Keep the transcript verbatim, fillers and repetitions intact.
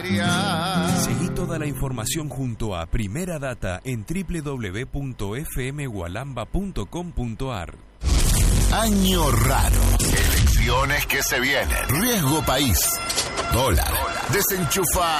patria. Seguí toda la información junto a Primera Data en doble u doble u doble u punto f m gualamba punto com punto a r. Año raro. Elecciones que se vienen. Riesgo país. Dólar. Desenchufa.